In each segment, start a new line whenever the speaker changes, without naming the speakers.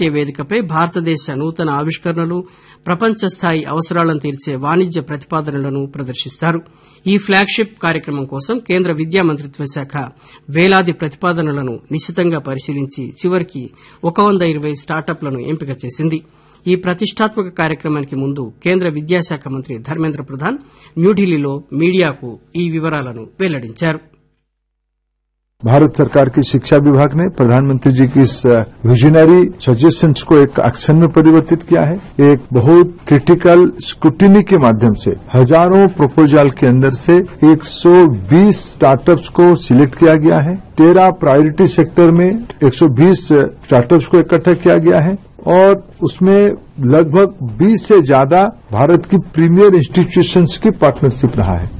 అంతర్జాతీయ వేదికపై భారతదేశ నూతన ఆవిష్కరణలు, ప్రపంచ స్థాయి అవసరాలను తీర్చే వాణిజ్య ప్రతిపాదనలను ప్రదర్శిస్తారు. ఈ ఫ్లాగ్షిప్ కార్యక్రమం కోసం కేంద్ర విద్యా మంత్రిత్వ శాఖ వేలాది ప్రతిపాదనలను నిశితంగా పరిశీలించి చివరికి 120 స్టార్టప్లను ఎంపిక చేసింది. ఈ ప్రతిష్టాత్మక కార్యక్రమానికి ముందు కేంద్ర విద్యాశాఖ మంత్రి ధర్మేంద్ర ప్రధాన్ న్యూఢిల్లీలో మీడియాకు ఈ వివరాలను వెల్లడించారు.
भारत सरकार की शिक्षा विभाग ने प्रधानमंत्री जी की इस विजनरी सजेशंस को एक एक्शन में परिवर्तित किया है. एक बहुत क्रिटिकल स्क्रूटिनी के माध्यम से हजारों प्रपोजल के अंदर से 120 स्टार्टअप्स को सिलेक्ट किया गया है. 13 प्रायोरिटी सेक्टर में 120 स्टार्टअप्स को इकट्ठा किया गया है और उसमें लगभग 20 से ज्यादा भारत की प्रीमियर इंस्टीट्यूशंस की पार्टनरशिप रहा है.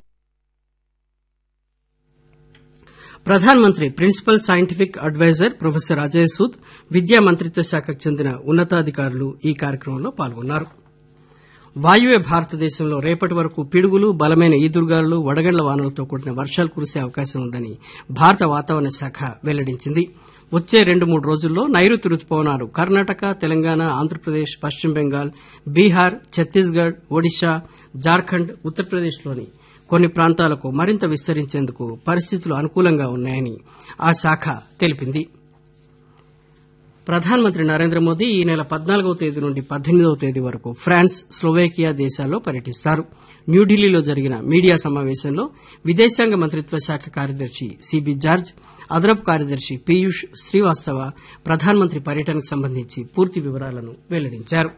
ప్రధానమంత్రి principal scientific adviser professor Ajay Sood, విద్యా మంత్రిత్వ శాఖకు చెందిన ఉన్నతాధికారులు ఈ కార్యక్రమంలో పాల్గొన్నారు. వాయువ్య భారతదేశంలో రేపటి వరకు పిడుగులు, బలమైన ఈదురుగాలులు, వడగండ్ల వానలతో కూడిన వర్షాలు కురిసే అవకాశం ఉందని భారత వాతావరణ శాఖ వెల్లడించింది. వచ్చే 2-3 రోజుల్లో నైరుతి రుతుపవనాలు కర్ణాటక, తెలంగాణ, ఆంధ్రప్రదేశ్, పశ్చిమ బెంగాల్, బీహార్, ఛత్తీస్గఢ్, ఒడిశా, జార్ఖండ్, ఉత్తరప్రదేశ్లోని కొన్ని ప్రాంతాలకు మరింత విస్తరించేందుకు పరిస్థితులు అనుకూలంగా ఉన్నాయని ఆ శాఖ తెలిపింది. ప్రధానమంత్రి నరేంద్ర మోదీ ఈ నెల 14వ తేదీ నుండి 18వ తేదీ వరకు ఫ్రాన్స్, స్లోవేకియా దేశాల్లో పర్యటిస్తారు. న్యూఢిల్లీలో జరిగిన మీడియా సమావేశంలో విదేశాంగ మంత్రిత్వ శాఖ కార్యదర్శి సిబి జార్జ్, అదనపు కార్యదర్శి పీయూష్ శ్రీవాస్తవ ప్రధానమంత్రి పర్యటనకు సంబంధించి పూర్తి వివరాలను వెల్లడించారు.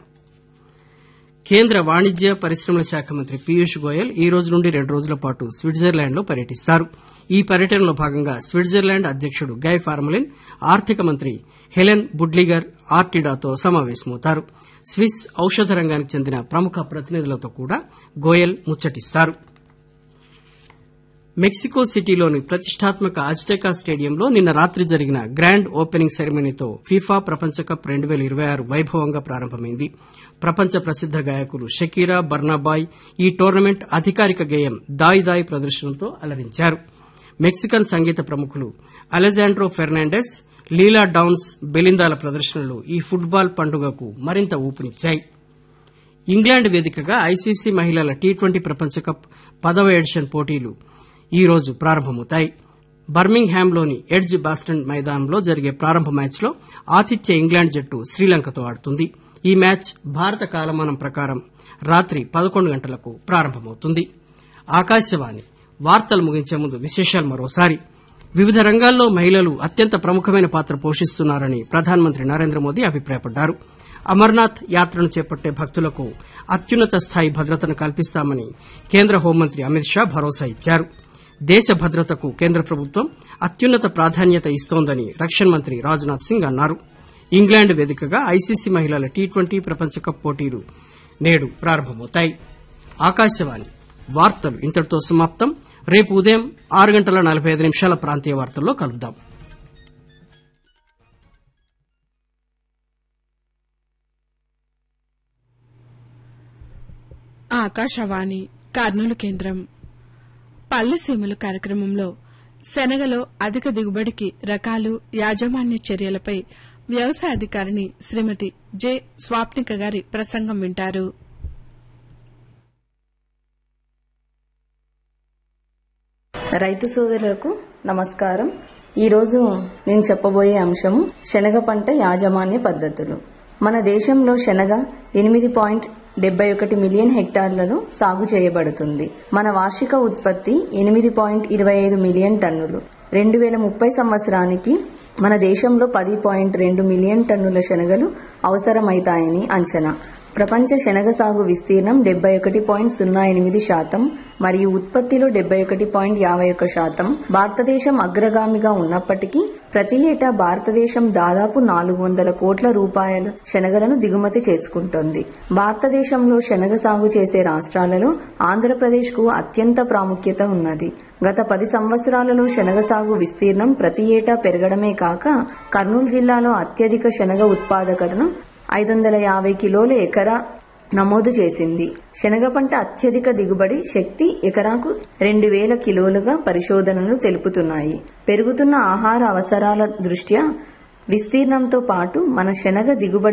కేంద్ర వాణిజ్య పరిశ్రమల శాఖ మంత్రి పీయూష్ గోయల్ ఈ రోజు నుండి 2 రోజుల పాటు స్విట్జర్లాండ్లో పర్యటిస్తారు. ఈ పర్యటనలో భాగంగా స్విట్జర్లాండ్ అధ్యకుడు గై ఫార్మలిన్, ఆర్థిక మంత్రి హెలెన్ బుడ్లిగర్ ఆర్టిడాతో సమావేశమవుతారు. స్విస్ ఔషధ రంగానికి చెందిన ప్రముఖ ప్రతినిధులతో కూడా గోయల్ ముచ్చటిస్తారు. మెక్సికో సిటీలోని ప్రతిష్టాత్మక అజ్టెకా స్టేడియంలో నిన్న రాత్రి జరిగిన గ్రాండ్ ఓపెనింగ్ సెరమనీతో ఫీఫా ప్రపంచ కప్ 2026 వైభవంగా ప్రారంభమైంది. ప్రపంచ ప్రసిద్ద గాయకులు షకీరా, బర్నాబాయ్ ఈ టోర్నమెంట్ అధికారిక గేయం దాయ్ దాయ్ ప్రదర్శనతో అలరించారు. మెక్సికన్ సంగీత ప్రముఖులు అలెజాండ్రో ఫెర్నాండెస్, లీలా డౌన్స్, బెలిందాల ప్రదర్శనలు ఈ ఫుట్బాల్ పండుగకు మరింత ఊపునిచ్చాయి. ఇంగ్లాండ్ వేదికగా ఐసీసీ మహిళల టీ20 ప్రపంచ కప్ 10వ ఎడిషన్ పోటీలు ఈ రోజు ప్రారంభమవుతాయి. బర్మింగ్ హ్యామ్లోని ఎడ్జ్ బాస్టన్ మైదానంలో జరిగే ప్రారంభ మ్యాచ్లో ఆతిథ్య ఇంగ్లాండ్ జట్టు శ్రీలంకతో ఆడుతుంది. ఈ మ్యాచ్ భారత కాలమానం ప్రకారం రాత్రి 11 గంటలకు ప్రారంభమవుతుంది. ఆకాశవాణి వార్తలు ముగించే ముందు విశేషాలు మరోసారి. వివిధ రంగాల్లో మహిళలు అత్యంత ప్రముఖమైన పాత్ర పోషిస్తున్నారని ప్రధానమంత్రి నరేంద్ర మోదీ అభిప్రాయపడ్డారు. అమర్నాథ్ యాత్రను చేపట్టే భక్తులకు అత్యున్నత స్థాయి భద్రతను కల్పిస్తామని కేంద్ర హోంమంత్రి అమిత్ షా భరోసా ఇచ్చారు. దేశ భద్రతకు కేంద్ర ప్రభుత్వం అత్యున్నత ప్రాధాన్యత ఇస్తోందని రక్షణ మంత్రి రాజ్నాథ్ సింగ్ అన్నారు. ఇంగ్లాండ్ వేదికగా ఐసీసీ మహిళల టీ20 ప్రపంచ కప్ పోటీలు నేడు ప్రారంభమవుతాయి. ఆకాశవాణి వార్తలు ఇంతటితో సమాప్తం. రేపు ఉదయం 6:45 ప్రాంతీయ వార్తల్లో కలుద్దాం.
ఆకాశవాణి కర్నూలు కేంద్రం. పల్లెసీమలు కార్యక్రమంలో శనగలో అధిక దిగుబడికి రకాలు, యాజమాన్య చర్యలపై వ్యవసాయ అధికారిని శ్రీమతి జె స్వాప్నిక గారి ప్రసంగం వింటారు.
రైతు సోదరులకు నమస్కారం. ఈరోజు నేను చెప్పబోయే అంశం శనగ పంట యాజమాన్య పద్ధతులు. మన దేశంలో శనగ 8.71 మిలియన్ హెక్టార్లలో సాగు చేయబడుతుంది. మన వార్షిక ఉత్పత్తి 8.25 మిలియన్ టన్నులు. 2030 సంవత్సరానికి మన దేశంలో 10.2 మిలియన్ టన్నుల శనగలు అవసరమైతాయని అంచనా. ప్రపంచ శనగ సాగు విస్తీర్ణం 71.08% మరియు ఉత్పత్తిలో 71.51%. భారతదేశం అగ్రగామిగా ఉన్నప్పటికీ ప్రతి ఏటా భారతదేశం దాదాపు 400 కోట్ల రూపాయల శనగలను దిగుమతి చేసుకుంటోంది. భారతదేశంలో శనగ సాగు చేసే రాష్ట్రాలలో ఆంధ్రప్రదేశ్కు అత్యంత ప్రాముఖ్యత ఉన్నది. గత 10 సంవత్సరాలలో శనగ సాగు విస్తీర్ణం ప్రతి ఏటా పెరగడమే కాక కర్నూలు జిల్లాలో అత్యధిక శనగ ఉత్పాదకతను 550 కిలోల ఎకరా నమోదు చేసింది. శనగ పంట అత్యధిక దిగుబడి శక్తి ఎకరాకు 2000 కిలోలుగా పరిశోధనలు తెలుపుతున్నాయి. పెరుగుతున్న ఆహార అవసరాల దృష్ట్యా విస్తీర్ణంతో పాటు మన శనగ దిగుబడి